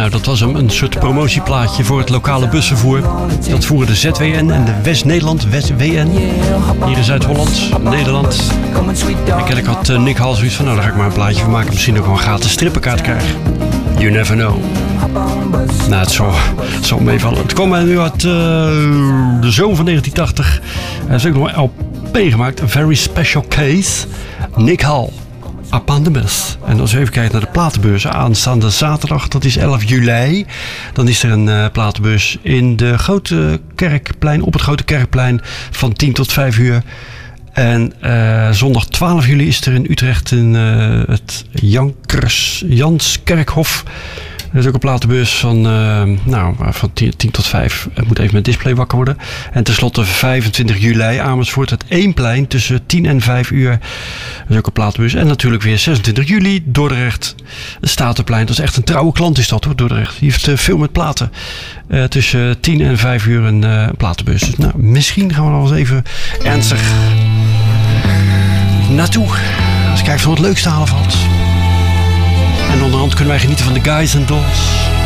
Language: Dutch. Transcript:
Nou, dat was een soort promotieplaatje voor het lokale busvervoer. Dat voeren de ZWN en de West-Nederland, WN. Hier in Zuid-Holland, Nederland. En ik had Nick Hall zoiets van, nou, daar ga ik maar een plaatje van maken. Misschien ook wel een gratis strippenkaart krijgen. You never know. Nou, het zal meevallen. Het kwam nu uit de zomer van 1980. Hij heeft ook nog een LP gemaakt. A Very Special Case. Nick Hall. Upon the Bus. En als we even kijken naar de platenbeurs aanstaande zaterdag, dat is 11 juli. Dan is er een platenbeurs in de Grote Kerkplein, op het Grote Kerkplein van 10 tot 5 uur. En zondag 12 juli is er in Utrecht in het Janskerkhof. Er is ook een platenbeurs van 10 tot 5. Ik moet even mijn display wakker worden. En tenslotte 25 juli Amersfoort, het Eemplein tussen 10 en 5 uur. Er is ook een platenbeurs. En natuurlijk weer 26 juli Dordrecht, het Statenplein. Dat is echt een trouwe klant is dat hoor, Dordrecht. Die heeft veel met platen. Tussen 10 en 5 uur een platenbeurs. Dus nou, misschien gaan we nog eens even ernstig naartoe. Als ik kijk van wat leuks te halen valt. En onderhand kunnen wij genieten van de Guys and Dolls.